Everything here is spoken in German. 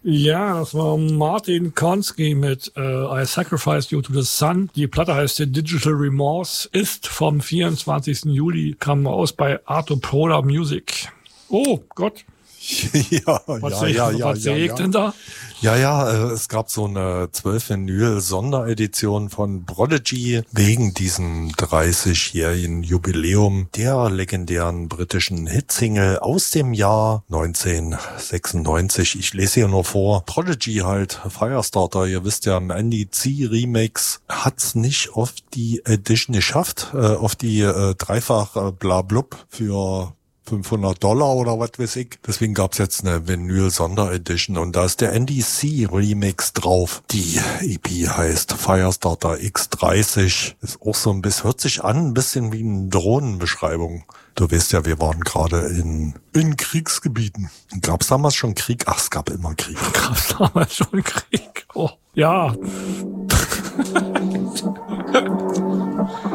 Ja, das war Martin Konski mit I Sacrifice You to the Sun. Die Platte heißt Digital Remorse, ist vom 24. Juli, kam aus bei Arto Proda Music. Oh Gott. Was sehe ich denn da? Es gab so eine 12-Vinyl-Sonderedition von Prodigy wegen diesem 30-jährigen Jubiläum der legendären britischen Hitsingle aus dem Jahr 1996. Ich lese hier nur vor. Prodigy halt, Firestarter, ihr wisst ja, im Andy C. Remix hat's nicht auf die Edition geschafft, auf die dreifach Blablub für $500 oder was weiß ich. Deswegen gab's jetzt eine Vinyl-Sonderedition und da ist der NDC Remix drauf. Die EP heißt Firestarter X30. Ist auch so ein bisschen, hört sich an, ein bisschen wie eine Drohnenbeschreibung. Du weißt ja, wir waren gerade in Kriegsgebieten. Gab's damals schon Krieg? Ach, es gab immer Krieg. Gab's damals schon Krieg? Oh, ja.